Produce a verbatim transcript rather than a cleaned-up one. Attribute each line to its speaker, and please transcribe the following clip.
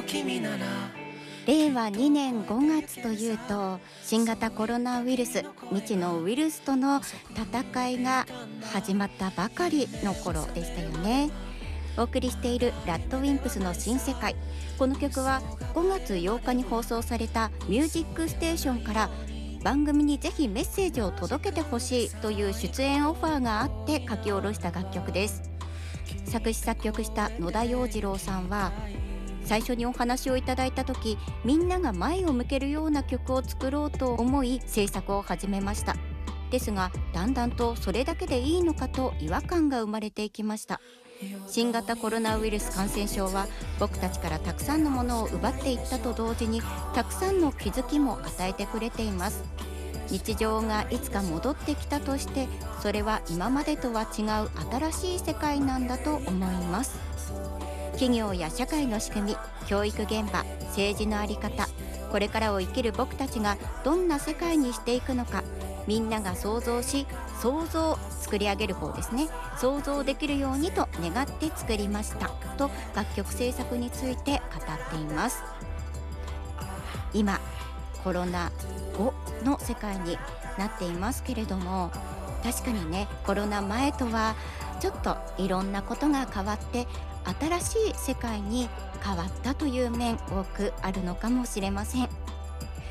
Speaker 1: 君なら
Speaker 2: れいわにねんごがつというと、新型コロナウイルス、未知のウイルスとの戦いが始まったばかりの頃でしたよね。お送りしているラッドウィンプスの新世界。この曲はごがつようかに放送されたミュージックステーションから番組にぜひメッセージを届けてほしいという出演オファーがあって書き下ろした楽曲です。作詞作曲した野田洋次郎さんは、最初にお話をいただいた時、みんなが前を向けるような曲を作ろうと思い制作を始めました。ですがだんだんとそれだけでいいのかと違和感が生まれていきました。新型コロナウイルス感染症は僕たちからたくさんのものを奪っていったと同時に、たくさんの気づきも与えてくれています。日常がいつか戻ってきたとして、それは今までとは違う新しい世界なんだと思います。企業や社会の仕組み、教育現場、政治の在り方、これからを生きる僕たちがどんな世界にしていくのか、みんなが想像し、想像作り上げる方ですね、想像できるようにと願って作りましたと楽曲制作について語っています。今コロナ後の世界になっていますけれども、確かにね、コロナ前とはちょっといろんなことが変わって新しい世界に変わったという面多くあるのかもしれません。